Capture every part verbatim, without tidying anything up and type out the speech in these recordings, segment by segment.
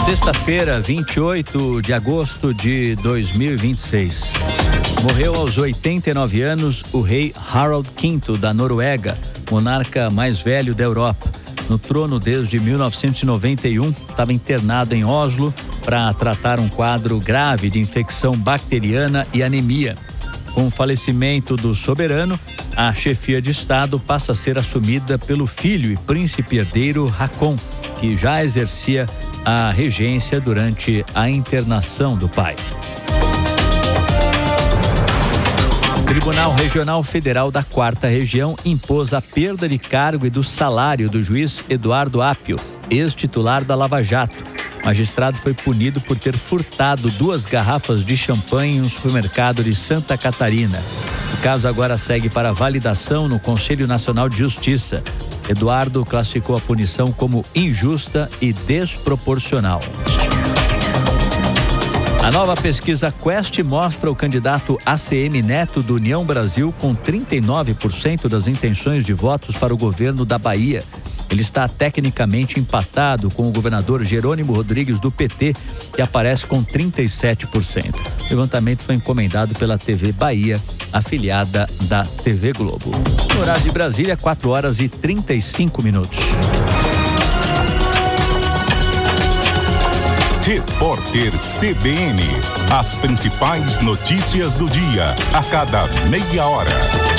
Sexta-feira, vinte e oito de agosto de dois mil e vinte e seis. Morreu aos oitenta e nove anos o rei Harald quinto da Noruega, monarca mais velho da Europa. No trono desde mil novecentos e noventa e um, estava internado em Oslo para tratar um quadro grave de infecção bacteriana e anemia. Com o falecimento do soberano, a chefia de Estado passa a ser assumida pelo filho e príncipe herdeiro Haakon, que já exercia a regência durante a internação do pai. O Tribunal Regional Federal da Quarta Região impôs a perda de cargo e do salário do juiz Eduardo Apio, ex-titular da Lava Jato. O magistrado foi punido por ter furtado duas garrafas de champanhe em um supermercado de Santa Catarina. O caso agora segue para validação no Conselho Nacional de Justiça. Eduardo classificou a punição como injusta e desproporcional. A nova pesquisa Quest mostra o candidato A C M Neto do União Brasil com trinta e nove por cento das intenções de votos para o governo da Bahia. Ele está tecnicamente empatado com o governador Jerônimo Rodrigues do P T, que aparece com trinta e sete por cento. O levantamento foi encomendado pela T V Bahia, afiliada da T V Globo. No horário de Brasília, quatro horas e trinta e cinco minutos. Repórter C B N. As principais notícias do dia, a cada meia hora.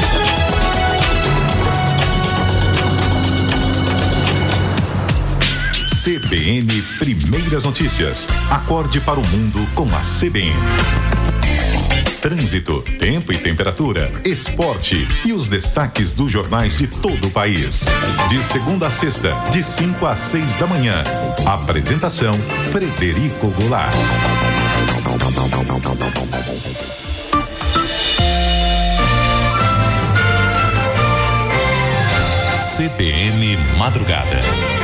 C B N Primeiras Notícias. Acorde para o mundo com a C B N. Trânsito, tempo e temperatura, esporte e os destaques dos jornais de todo o país. De segunda a sexta, de cinco às seis da manhã. Apresentação, Frederico Goulart. C B N Madrugada.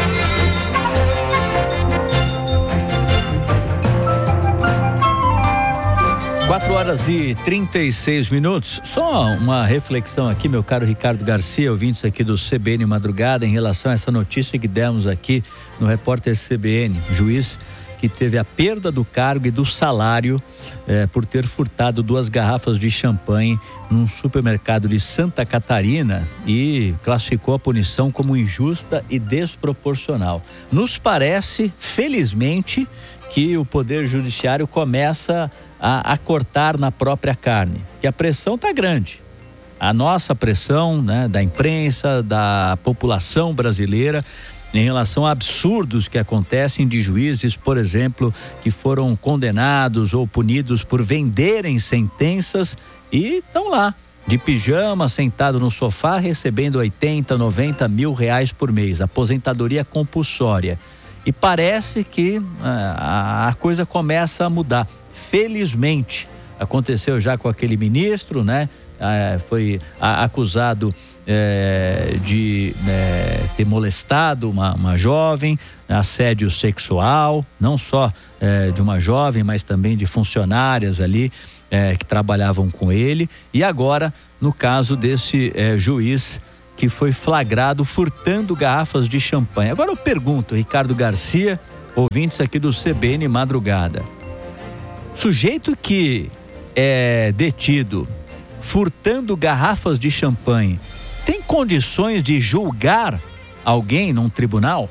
quatro horas e trinta e seis minutos. Só uma reflexão aqui, meu caro Ricardo Garcia, ouvintes aqui do C B N Madrugada, em relação a essa notícia que demos aqui no repórter C B N. Juiz que teve a perda do cargo e do salário eh, por ter furtado duas garrafas de champanhe num supermercado de Santa Catarina e classificou a punição como injusta e desproporcional. Nos parece, felizmente, que o Poder Judiciário começa a, a cortar na própria carne. E a pressão está grande. A nossa pressão, né, da imprensa, da população brasileira, em relação a absurdos que acontecem de juízes, por exemplo, que foram condenados ou punidos por venderem sentenças e estão lá, de pijama, sentado no sofá, recebendo oitenta, noventa mil reais por mês, aposentadoria compulsória. E parece que a, a coisa começa a mudar. Felizmente, aconteceu já com aquele ministro, né? Ah, foi a, acusado é, de é, ter molestado uma, uma jovem, assédio sexual, não só é, de uma jovem, mas também de funcionárias ali é, que trabalhavam com ele. E agora, no caso desse é, juiz que foi flagrado furtando garrafas de champanhe. Agora eu pergunto, Ricardo Garcia, ouvintes aqui do C B N Madrugada, sujeito que é detido furtando garrafas de champanhe tem condições de julgar alguém num tribunal?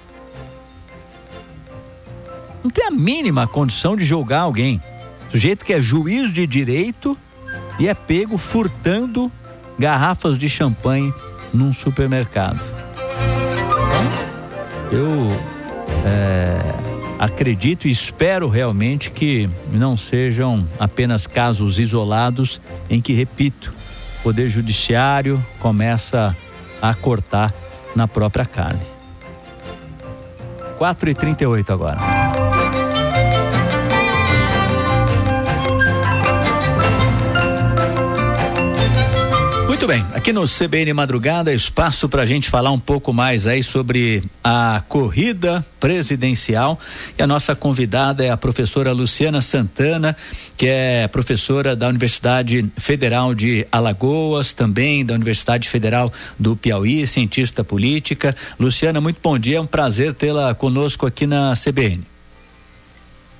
Não tem a mínima condição de julgar alguém. Sujeito que é juiz de direito e é pego furtando garrafas de champanhe num supermercado. Eu é, acredito e espero realmente que não sejam apenas casos isolados em que, repito, o Poder Judiciário começa a cortar na própria carne. quatro e trinta e oito agora. Muito bem, aqui no C B N Madrugada, espaço para a gente falar um pouco mais aí sobre a corrida presidencial. E a nossa convidada é a professora Luciana Santana, que é professora da Universidade Federal de Alagoas, também da Universidade Federal do Piauí, cientista política. Luciana, muito bom dia, é um prazer tê-la conosco aqui na C B N.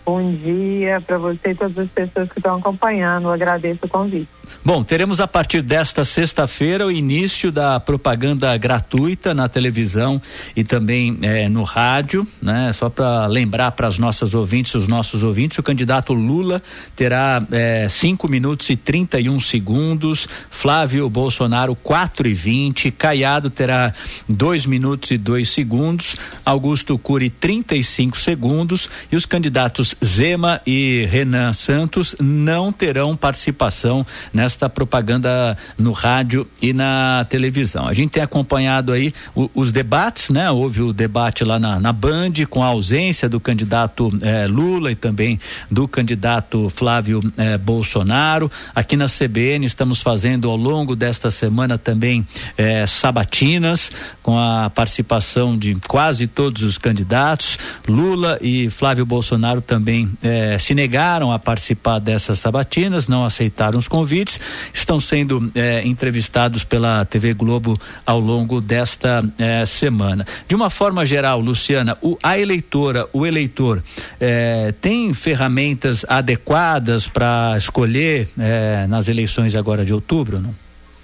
Bom dia para você e todas as pessoas que estão acompanhando. Eu agradeço o convite. Bom, teremos a partir desta sexta-feira o início da propaganda gratuita na televisão e também eh, no rádio, né? Só para lembrar para as nossas ouvintes, os nossos ouvintes, o candidato Lula terá eh, cinco minutos e trinta e um segundos, Flávio Bolsonaro quatro e vinte, Caiado terá dois minutos e dois segundos, Augusto Cury trinta e cinco segundos e os candidatos Zema e Renan Santos não terão participação nesta propaganda no rádio e na televisão. A gente tem acompanhado aí o, os debates, né? Houve o debate lá na, na Band com a ausência do candidato eh, Lula e também do candidato Flávio eh, Bolsonaro. Aqui na C B N estamos fazendo ao longo desta semana também eh, sabatinas com a participação de quase todos os candidatos. Lula e Flávio Bolsonaro também eh, se negaram a participar dessas sabatinas, não aceitaram os convites. Estão sendo eh, entrevistados pela T V Globo ao longo desta eh, semana. De uma forma geral, Luciana, o, a eleitora, o eleitor eh, tem ferramentas adequadas para escolher eh, nas eleições agora de outubro, não?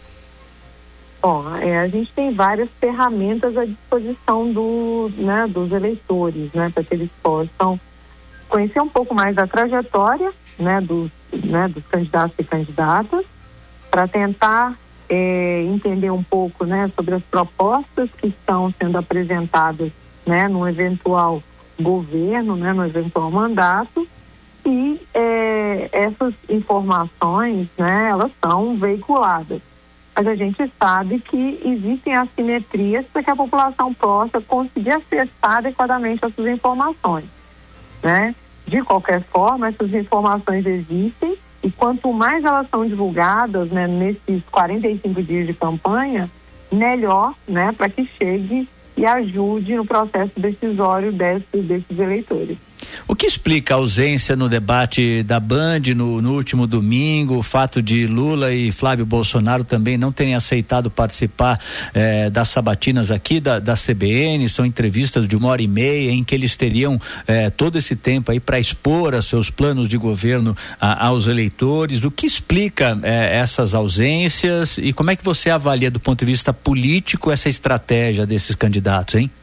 Bom, é, a gente tem várias ferramentas à disposição do, né, dos eleitores, né, para que eles possam conhecer um pouco mais da trajetória, né, dos, né, dos candidatos e candidatas, para tentar é, entender um pouco, né, sobre as propostas que estão sendo apresentadas, né, no eventual governo, né, no eventual mandato, e é, essas informações, né, elas são veiculadas. Mas a gente sabe que existem assimetrias para que a população possa conseguir acessar adequadamente essas informações, né? De qualquer forma, essas informações existem e quanto mais elas são divulgadas, né, nesses quarenta e cinco dias de campanha, melhor, né, para que chegue e ajude no processo decisório desses, desses eleitores. O que explica a ausência no debate da Band no, no último domingo, o fato de Lula e Flávio Bolsonaro também não terem aceitado participar eh, das sabatinas aqui da, da C B N? São entrevistas de uma hora e meia em que eles teriam eh, todo esse tempo aí para expor os seus planos de governo a, aos eleitores. O que explica eh, essas ausências e como é que você avalia do ponto de vista político essa estratégia desses candidatos, hein?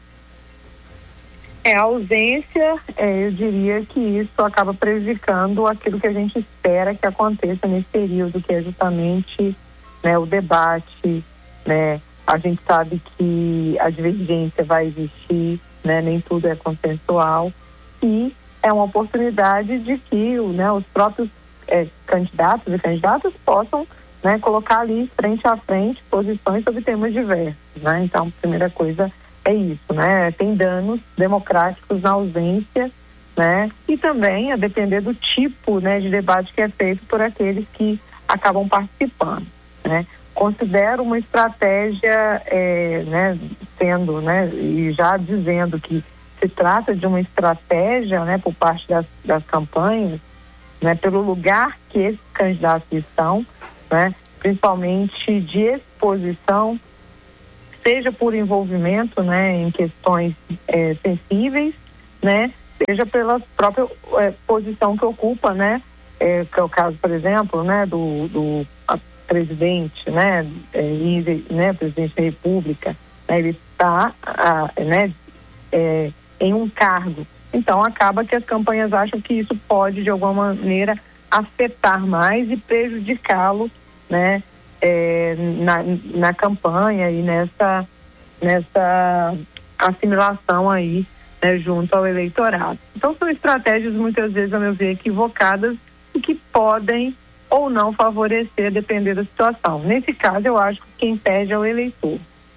É, a ausência, é, eu diria que isso acaba prejudicando aquilo que a gente espera que aconteça nesse período, que é justamente, né, o debate, né? A gente sabe que a divergência vai existir, né? Nem tudo é consensual e é uma oportunidade de que, né, os próprios é, candidatos e candidatas possam, né, colocar ali frente a frente posições sobre temas diversos, né? Então, a primeira coisa é isso, né? Tem danos democráticos na ausência, né? E também a depender do tipo, né, de debate que é feito por aqueles que acabam participando, né? Considero uma estratégia, é, né, sendo, né, e já dizendo que se trata de uma estratégia, né, por parte das, das campanhas, né, pelo lugar que esses candidatos estão, né, principalmente de exposição, seja por envolvimento, né, em questões é, sensíveis, né, seja pela própria é, posição que ocupa, né, é, que é o caso, por exemplo, né, do, do presidente, né, é, né, presidente da República, né, ele está, né, é, em um cargo. Então, acaba que as campanhas acham que isso pode, de alguma maneira, afetar mais e prejudicá-lo, né, É, na, na campanha e nessa, nessa assimilação aí, né, junto ao eleitorado. Então são estratégias muitas vezes, a meu ver, equivocadas e que podem ou não favorecer, depender da situação. Nesse caso, eu acho que quem perde é o eleitor.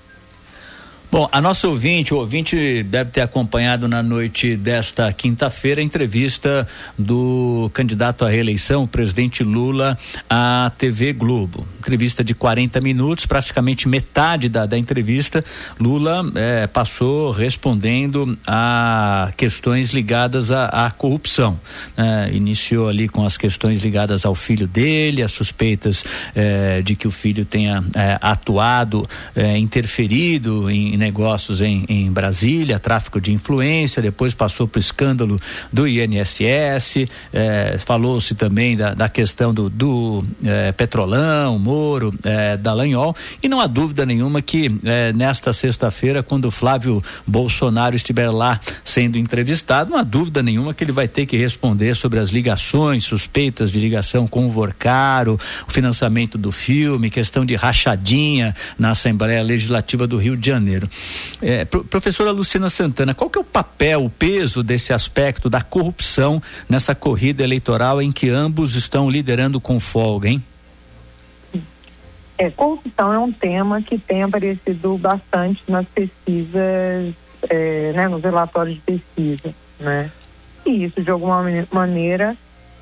Bom, a nossa ouvinte, o ouvinte deve ter acompanhado na noite desta quinta-feira a entrevista do candidato à reeleição, o presidente Lula, à T V Globo. Entrevista de quarenta minutos, praticamente metade da, da entrevista, Lula eh, passou respondendo a questões ligadas à, à corrupção. Eh, iniciou ali com as questões ligadas ao filho dele, as suspeitas eh, de que o filho tenha eh, atuado, eh, interferido em negócios em, em Brasília, tráfico de influência, depois passou para o escândalo do I N S S, eh, falou-se também da, da questão do, do eh, Petrolão, Moro, eh, Dallagnol, e não há dúvida nenhuma que eh, nesta sexta-feira, quando o Flávio Bolsonaro estiver lá sendo entrevistado, não há dúvida nenhuma que ele vai ter que responder sobre as ligações, suspeitas de ligação com o Vorcaro, o financiamento do filme, questão de rachadinha na Assembleia Legislativa do Rio de Janeiro. É, pro, professora Luciana Santana, qual que é o papel, o peso desse aspecto da corrupção nessa corrida eleitoral em que ambos estão liderando com folga, hein? É, corrupção é um tema que tem aparecido bastante nas pesquisas, é, né, nos relatórios de pesquisa, né? E isso, de alguma maneira,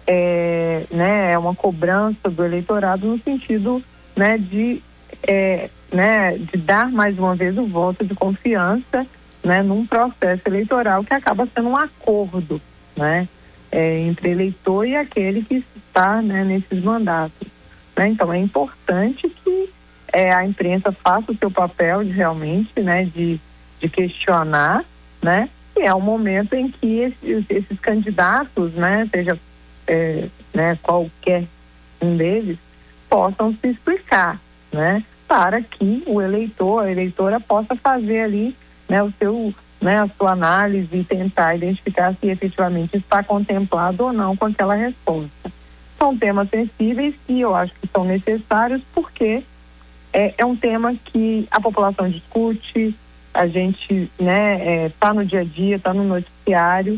é, né, é uma cobrança do eleitorado no sentido, né, de, é, né, de dar mais uma vez o voto de confiança, né, num processo eleitoral que acaba sendo um acordo, né, é, entre eleitor e aquele que está, né, nesses mandatos. Né? Então é importante que é, a imprensa faça o seu papel de, realmente, né, de, de questionar, né? E é um momento em que esses, esses candidatos, né, seja é, né, qualquer um deles, possam se explicar, né, para que o eleitor, a eleitora possa fazer ali, né, o seu, né, a sua análise e tentar identificar se efetivamente está contemplado ou não com aquela resposta. São temas sensíveis e eu acho que são necessários porque é, é um tema que a população discute, a gente, né, está é, no dia a dia, está no noticiário,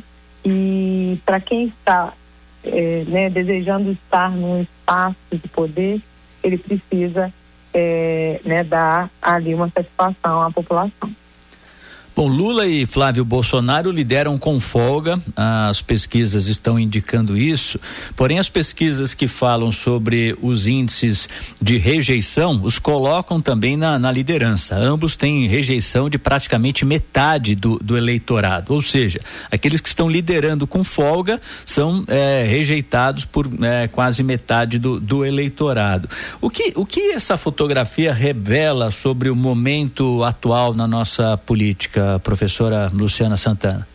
e para quem está é, né, desejando estar num espaço de poder, ele precisa é, né, dar ali uma satisfação à população. Bom, Lula e Flávio Bolsonaro lideram com folga, as pesquisas estão indicando isso, porém as pesquisas que falam sobre os índices de rejeição os colocam também na, na liderança. Ambos têm rejeição de praticamente metade do, do eleitorado, ou seja, aqueles que estão liderando com folga são é, rejeitados por é, quase metade do, do eleitorado. O que, o que essa fotografia revela sobre o momento atual na nossa política, professora Luciana Santana?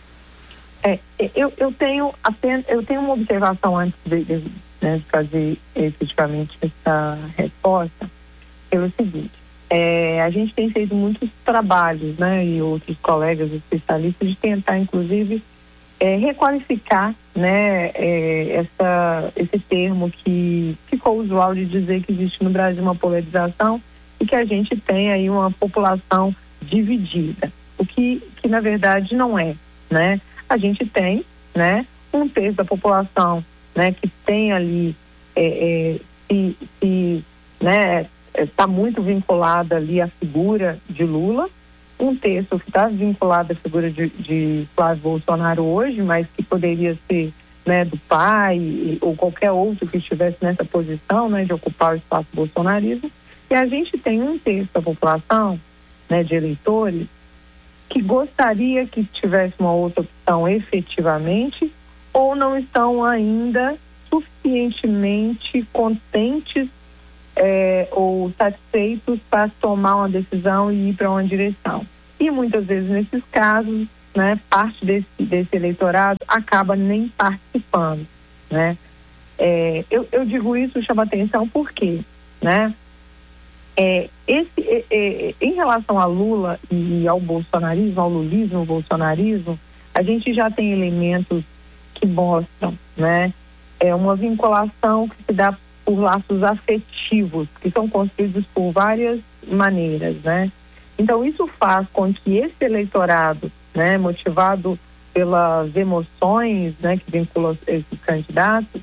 É, eu, eu tenho apenas, eu tenho uma observação antes de, de, né, de fazer efetivamente essa resposta, pelo seguinte, é, a gente tem feito muitos trabalhos, né, e outros colegas especialistas de tentar, inclusive, é, requalificar, né, é, essa, esse termo que ficou usual de dizer que existe no Brasil uma polarização e que a gente tem aí uma população dividida. O que, que na verdade não é, né? A gente tem, né, um terço da população, né, que tem ali, é, é, se, se, né, está muito vinculada ali à figura de Lula, um terço que está vinculado à figura de, de Flávio Bolsonaro hoje, mas que poderia ser, né, do pai ou qualquer outro que estivesse nessa posição, né, de ocupar o espaço bolsonarismo. E a gente tem um terço da população, né, de eleitores que gostaria que tivesse uma outra opção efetivamente, ou não estão ainda suficientemente contentes é, ou satisfeitos para tomar uma decisão e ir para uma direção. E muitas vezes nesses casos, né, parte desse, desse eleitorado acaba nem participando, né? É, eu, eu digo isso, chama atenção porque, né? É, esse, é, é, em relação a Lula e ao bolsonarismo, ao lulismo, ao bolsonarismo, a gente já tem elementos que mostram, né, é uma vinculação que se dá por laços afetivos, que são construídos por várias maneiras, né? Então isso faz com que esse eleitorado, né, motivado pelas emoções, né, que vinculam esses candidatos,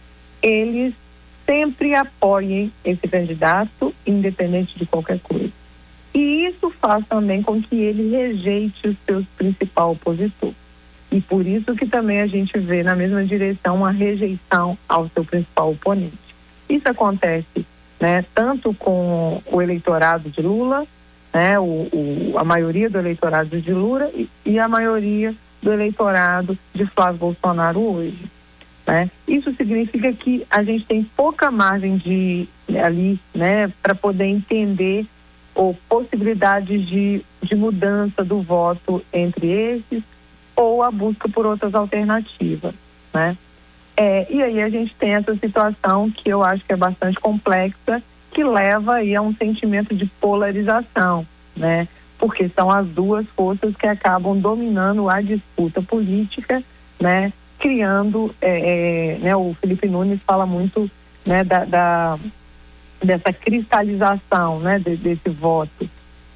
eles sempre apoiem esse candidato, independente de qualquer coisa. E isso faz também com que ele rejeite o seu principal opositor. E por isso que também a gente vê na mesma direção uma rejeição ao seu principal oponente. Isso acontece, né, tanto com o eleitorado de Lula, né, o, o, a maioria do eleitorado de Lula e, e a maioria do eleitorado de Flávio Bolsonaro hoje. Né? Isso significa que a gente tem pouca margem de ali, né, para poder entender ou possibilidades de, de mudança do voto entre esses, ou a busca por outras alternativas, né? É, e aí a gente tem essa situação que eu acho que é bastante complexa, que leva aí a um sentimento de polarização, né? Porque são as duas forças que acabam dominando a disputa política, né? Criando, é, é, né? O Felipe Nunes fala muito, né? Da, da dessa cristalização, né? De, desse voto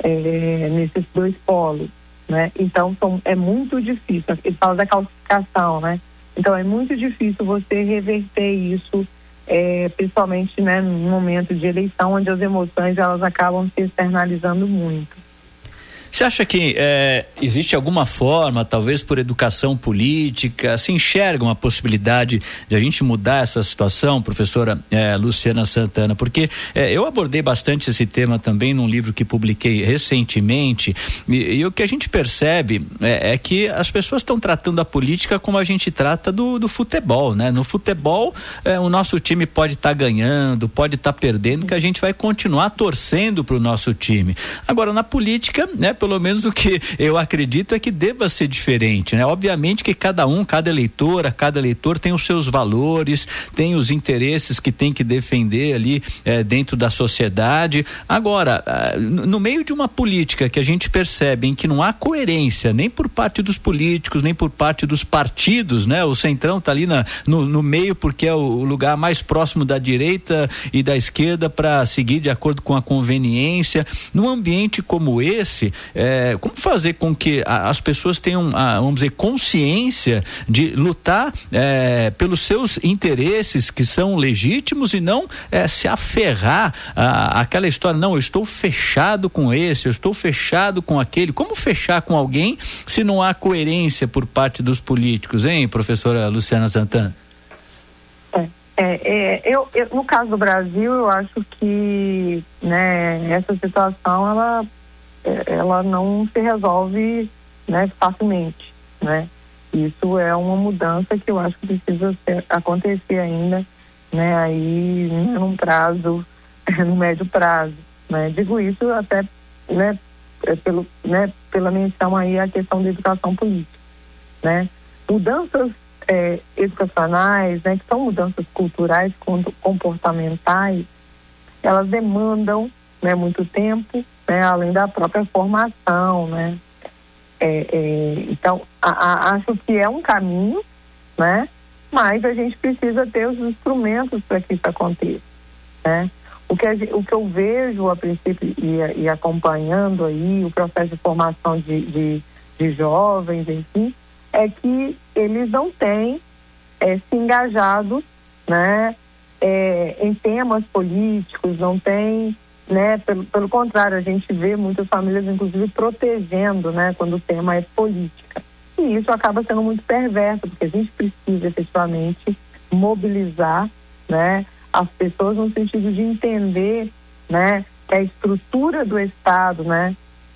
é, nesses dois polos, né? Então são, é muito difícil. Ele fala da calcificação, né? Então é muito difícil você reverter isso, é, principalmente, né, no momento de eleição, onde as emoções elas acabam se externalizando muito. Você acha que é, existe alguma forma, talvez por educação política, se enxerga uma possibilidade de a gente mudar essa situação, professora é, Luciana Santana? Porque é, eu abordei bastante esse tema também num livro que publiquei recentemente, e, e o que a gente percebe é, é que as pessoas estão tratando a política como a gente trata do, do futebol, né? No futebol, é, o nosso time pode estar tá ganhando, pode estar tá perdendo, que a gente vai continuar torcendo para o nosso time. Agora, na política, né? Pelo menos o que eu acredito é que deva ser diferente, né? Obviamente que cada um, cada eleitora, cada eleitor tem os seus valores, tem os interesses que tem que defender ali eh, dentro da sociedade. Agora, ah, no meio de uma política que a gente percebe em que não há coerência nem por parte dos políticos, nem por parte dos partidos, né? O Centrão tá ali na, no, no meio porque é o lugar mais próximo da direita e da esquerda para seguir de acordo com a conveniência. Num ambiente como esse, É, como fazer com que a, as pessoas tenham, a, vamos dizer, consciência de lutar é, pelos seus interesses que são legítimos e não é, se aferrar a, aquela história, não, eu estou fechado com esse, eu estou fechado com aquele. Como fechar com alguém se não há coerência por parte dos políticos, hein, professora Luciana Santana? É, é, eu, eu, no caso do Brasil, eu acho que, né, essa situação, ela ela não se resolve, né, facilmente, né? Isso é uma mudança que eu acho que precisa ser, acontecer ainda, né, aí num prazo, no médio prazo, né? Digo isso até, né, pelo, né, pela menção aí à questão da educação política, né? Mudanças é, educacionais, né, que são mudanças culturais, comportamentais, elas demandam, né, muito tempo, né, além da própria formação, né? É, é, então, a, a, acho que é um caminho, né? Mas a gente precisa ter os instrumentos para que isso aconteça, né? O que, a, o que eu vejo a princípio e, e acompanhando aí o processo de formação de, de, de jovens, enfim, é que eles não têm é, se engajado, né? É, em temas políticos, não têm, né, pelo, pelo contrário, a gente vê muitas famílias, inclusive, protegendo, né, quando o tema é política. E isso acaba sendo muito perverso, porque a gente precisa, efetivamente, mobilizar, né, as pessoas no sentido de entender, né, que a estrutura do Estado, né,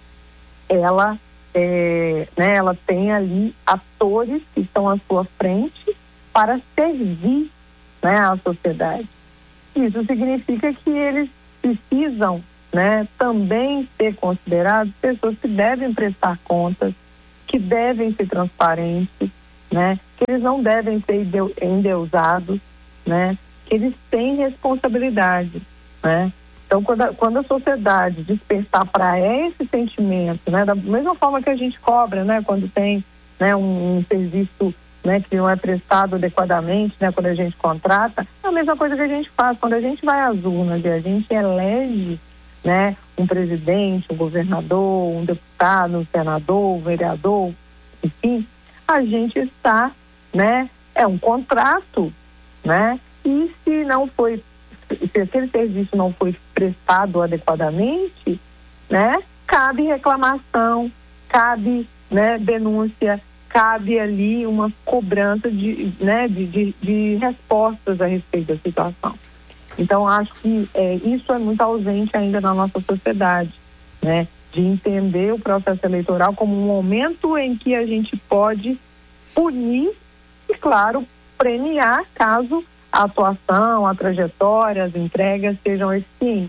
ela, é, né, ela tem ali atores que estão à sua frente para servir, né, à sociedade. Isso significa que eles precisam, né, também ser considerados pessoas que devem prestar contas, que devem ser transparentes, né, que eles não devem ser endeusados, né, que eles têm responsabilidade, né. Então, quando a, quando a sociedade despertar para esse sentimento, né, da mesma forma que a gente cobra, né, quando tem, né, um, um serviço, né, que não é prestado adequadamente, né, quando a gente contrata, é a mesma coisa que a gente faz quando a gente vai às urnas e a gente elege, né, um presidente, um governador, um deputado, um senador, um vereador, enfim, a gente está, né, é um contrato, né, e se não foi, se aquele serviço não foi prestado adequadamente, né, cabe reclamação, cabe, né, denúncia, cabe ali uma cobrança de, né, de, de, de respostas a respeito da situação. Então, acho que é, isso é muito ausente ainda na nossa sociedade, né, de entender o processo eleitoral como um momento em que a gente pode punir e, claro, premiar caso a atuação, a trajetória, as entregas sejam eficientes.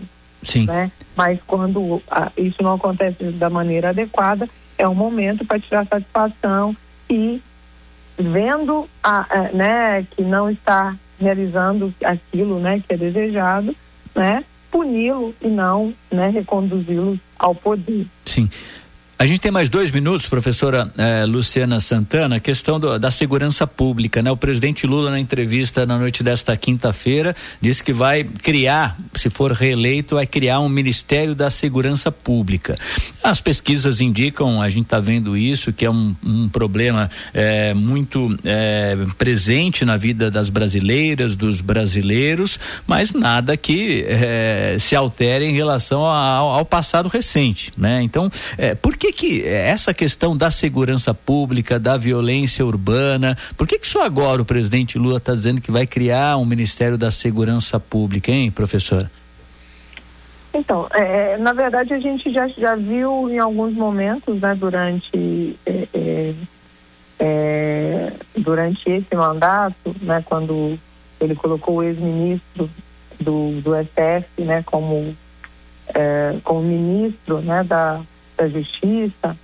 Sim. Né? Mas quando a, isso não acontece da maneira adequada, é um momento para tirar satisfação e, vendo a, a, né, que não está realizando aquilo, né, que é desejado, né, puni-lo e não, né, reconduzi-lo ao poder. Sim. A gente tem mais dois minutos, professora eh, Luciana Santana, a questão do, da segurança pública, né? O presidente Lula, na entrevista na noite desta quinta-feira, disse que vai criar, se for reeleito, vai criar um Ministério da Segurança Pública. As pesquisas indicam, a gente está vendo isso, que é um, um problema eh, muito eh, presente na vida das brasileiras, dos brasileiros, mas nada que eh, se altere em relação ao, ao passado recente, né? Então, eh, por que que essa questão da segurança pública, da violência urbana, por que que só agora o presidente Lula está dizendo que vai criar um Ministério da Segurança Pública, hein, professora? Então, é, na verdade a gente já, já viu em alguns momentos, né, durante é, é, é, durante esse mandato, né, quando ele colocou o ex-ministro do, do S T F, né, como, é, como ministro, né, da da Justiça,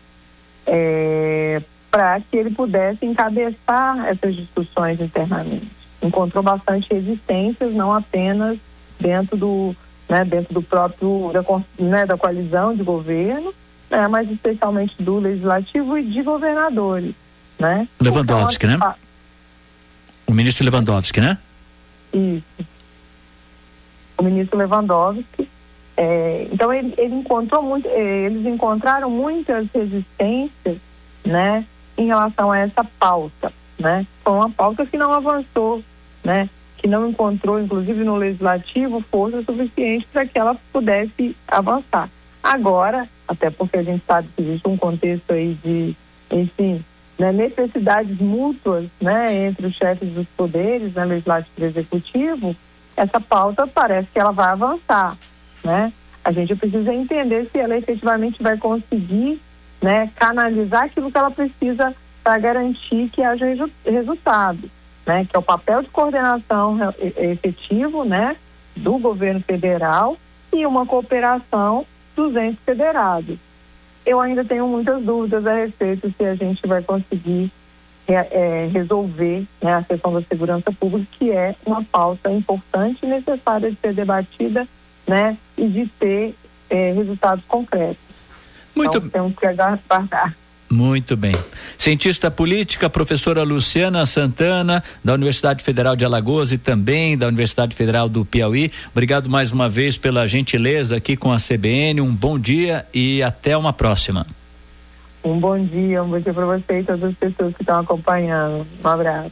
é, para que ele pudesse encabeçar essas discussões internamente. Encontrou bastante resistências, não apenas dentro do, né, dentro do próprio, da, né, da coalizão de governo, né, mas especialmente do Legislativo e de governadores, né? Lewandowski, então, né? O ministro Lewandowski, né? Isso. O ministro Lewandowski. É, então ele, ele encontrou muito, eles encontraram muitas resistências, né, em relação a essa pauta, né? Foi uma pauta que não avançou, né? Que não encontrou, inclusive no legislativo, força suficiente para que ela pudesse avançar. Agora, até porque a gente sabe que existe um contexto aí de, enfim, né, necessidades mútuas, né, entre os chefes dos poderes, né, legislativo e executivo, essa pauta parece que ela vai avançar. Né? A gente precisa entender se ela efetivamente vai conseguir, né, canalizar aquilo que ela precisa para garantir que haja resu- resultado, né? Que é o papel de coordenação efetivo, né, do governo federal e uma cooperação dos entes federados. Eu ainda tenho muitas dúvidas a respeito se a gente vai conseguir é, é, resolver, né, a questão da segurança pública, que é uma pauta importante e necessária de ser debatida, né, e de ter eh, resultados concretos. Muito, então, temos que aguardar. Muito bem. Cientista política, professora Luciana Santana, da Universidade Federal de Alagoas e também da Universidade Federal do Piauí. Obrigado mais uma vez pela gentileza aqui com a C B N. Um bom dia e até uma próxima. Um bom dia, um bom dia para você e todas as pessoas que estão acompanhando. Um abraço.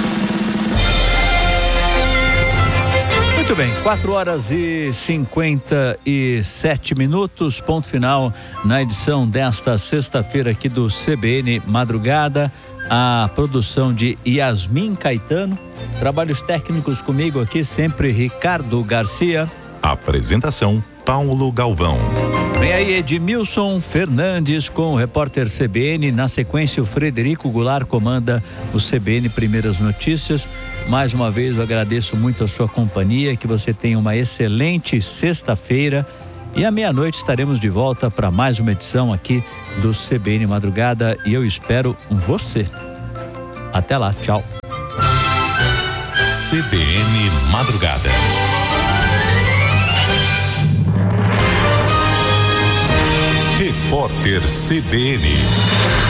Muito bem, quatro horas e cinquenta e sete minutos, ponto final na edição desta sexta-feira aqui do C B N Madrugada. A produção de Yasmin Caetano, trabalhos técnicos comigo aqui sempre Ricardo Garcia. Apresentação Paulo Galvão. Vem aí Edmilson Fernandes com o repórter C B N. Na sequência, o Frederico Goulart comanda o C B N Primeiras Notícias. Mais uma vez, eu agradeço muito a sua companhia, que você tenha uma excelente sexta-feira. E à meia-noite estaremos de volta para mais uma edição aqui do C B N Madrugada. E eu espero você. Até lá, tchau. C B N Madrugada. Repórter C B N.